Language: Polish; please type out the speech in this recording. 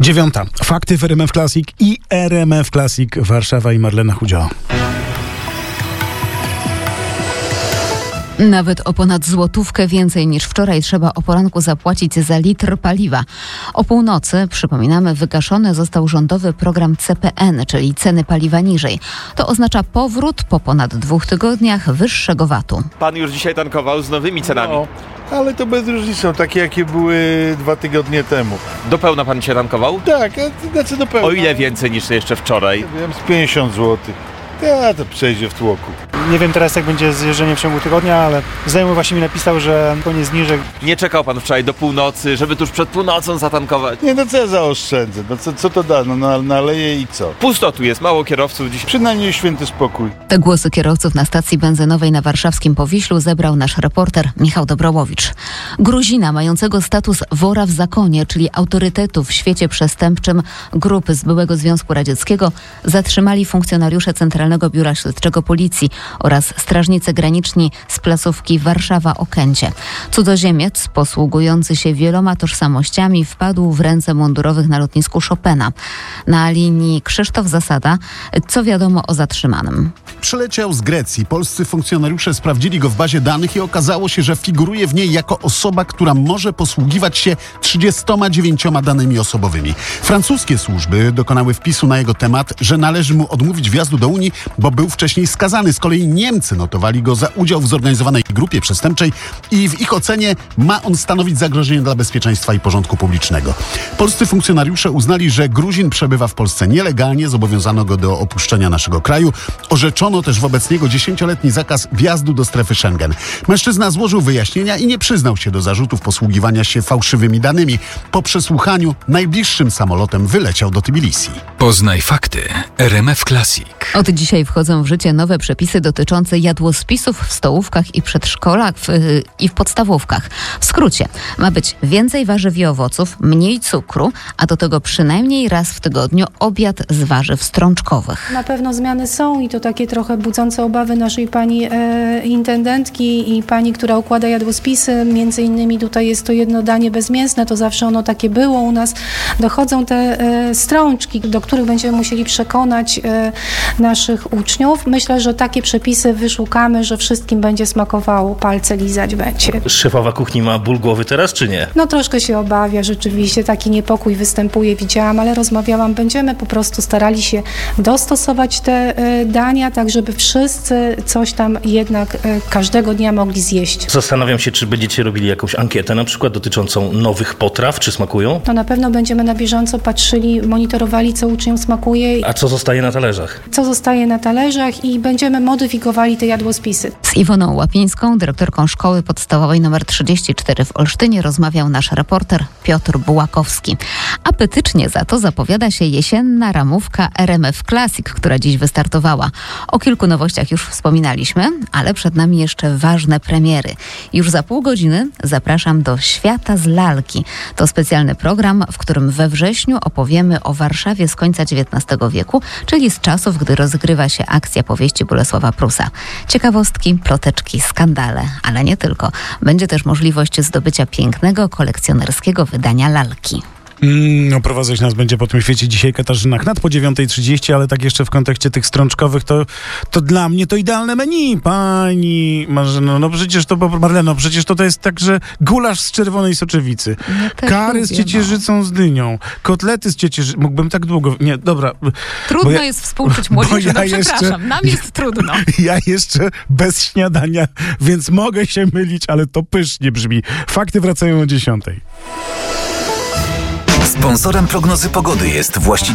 9. Fakty w RMF Classic i RMF Classic Warszawa i Marlena Chudzio. Nawet o ponad złotówkę więcej niż wczoraj trzeba o poranku zapłacić za litr paliwa. O północy, przypominamy, wygaszony został rządowy program CPN, czyli ceny paliwa niżej. To oznacza powrót po ponad 2 tygodniach wyższego VAT-u. Pan już dzisiaj tankował z nowymi cenami. No, ale to bez różnicy, są takie jakie były 2 tygodnie temu. Do pełna pan się tankował? Tak, znaczy do pełna. O ile więcej niż jeszcze wczoraj? Nie wiem, z 50 zł. Ja to przejdzie w tłoku. Nie wiem teraz, jak będzie z jeżdżeniem w ciągu tygodnia, ale znajomy właśnie mi napisał, że koniec zniżek. Nie czekał pan wczoraj do północy, żeby tuż przed północą zatankować? Nie, no co ja zaoszczędzę? No co to da? No naleję i co? Pusto tu jest, mało kierowców dziś. Przynajmniej święty spokój. Te głosy kierowców na stacji benzynowej na warszawskim Powiślu zebrał nasz reporter Michał Dobrołowicz. Gruzina mającego status wora w zakonie, czyli autorytetu w świecie przestępczym grupy z byłego Związku Radzieckiego, zatrzymali funkcjonariusze Centralnego Biura Śledczego Policji oraz strażnicy graniczni z placówki Warszawa-Okęcie. Cudzoziemiec, posługujący się wieloma tożsamościami, wpadł w ręce mundurowych na lotnisku Chopina. Na linii Krzysztof Zasada, co wiadomo o zatrzymanym? Przyleciał z Grecji. Polscy funkcjonariusze sprawdzili go w bazie danych i okazało się, że figuruje w niej jako osoba, która może posługiwać się 39 danymi osobowymi. Francuskie służby dokonały wpisu na jego temat, że należy mu odmówić wjazdu do Unii, bo był wcześniej skazany. Z kolei Niemcy notowali go za udział w zorganizowanej grupie przestępczej i w ich ocenie ma on stanowić zagrożenie dla bezpieczeństwa i porządku publicznego. Polscy funkcjonariusze uznali, że Gruzin przebywa w Polsce nielegalnie, zobowiązano go do opuszczenia naszego kraju. Orzeczono też wobec niego 10-letni zakaz wjazdu do strefy Schengen. Mężczyzna złożył wyjaśnienia i nie przyznał się do zarzutów posługiwania się fałszywymi danymi. Po przesłuchaniu najbliższym samolotem wyleciał do Tbilisi. Poznaj fakty RMF Classic. Od dzisiaj wchodzą w życie nowe przepisy dotyczące jadłospisów w stołówkach i przedszkolach i w podstawówkach. W skrócie, ma być więcej warzyw i owoców, mniej cukru, a do tego przynajmniej raz w tygodniu obiad z warzyw strączkowych. Na pewno zmiany są i to takie trochę budzące obawy naszej pani intendentki i pani, która układa jadłospisy. Między innymi tutaj jest to jedno danie bezmięsne, to zawsze ono takie było u nas. Dochodzą te strączki, do których będziemy musieli przekonać naszych uczniów. Myślę, że takie przepisy wyszukamy, że wszystkim będzie smakowało, palce lizać będzie. Szefowa kuchni ma ból głowy teraz, czy nie? No troszkę się obawia, rzeczywiście taki niepokój występuje, widziałam, ale rozmawiałam, będziemy po prostu starali się dostosować te dania, tak żeby wszyscy coś tam jednak każdego dnia mogli zjeść. Zastanawiam się, czy będziecie robili jakąś ankietę, na przykład dotyczącą nowych potraw, czy smakują? To na pewno będziemy na bieżąco patrzyli, monitorowali, co uczniom smakuje. A co zostaje na talerzach? Co zostaje na talerzach i będziemy modyfikowali te jadłospisy. Z Iwoną Łapińską, dyrektorką szkoły podstawowej nr 34 w Olsztynie, rozmawiał nasz reporter Piotr Bułakowski. Apetycznie za to zapowiada się jesienna ramówka RMF Classic, która dziś wystartowała. O kilku nowościach już wspominaliśmy, ale przed nami jeszcze ważne premiery. Już za pół godziny zapraszam do Świata z lalki. To specjalny program, w którym we wrześniu opowiemy o Warszawie z końca XIX wieku, czyli z czasów, gdy rozgrywa się akcja powieści Bolesława Prusa. Ciekawostki, ploteczki, skandale, ale nie tylko. Będzie też możliwość zdobycia pięknego, kolekcjonerskiego wydania lalki. Oprowadzać nas będzie po tym świecie dzisiaj Katarzyna Knat po 9:30, ale tak jeszcze w kontekście tych strączkowych, to dla mnie to idealne menu, pani Marzeno. No przecież to, Marleno, przecież to jest tak, że gulasz z czerwonej soczewicy, kary z ciecierzycą z dynią, kotlety z ciecierzycą. Mógłbym tak długo... Nie, dobra. Trudno jest współczuć młodzieży, przepraszam, nam jest trudno. Ja jeszcze bez śniadania, więc mogę się mylić, ale to pysznie brzmi. Fakty wracają o 10:00. Sponsorem prognozy pogody jest właściciel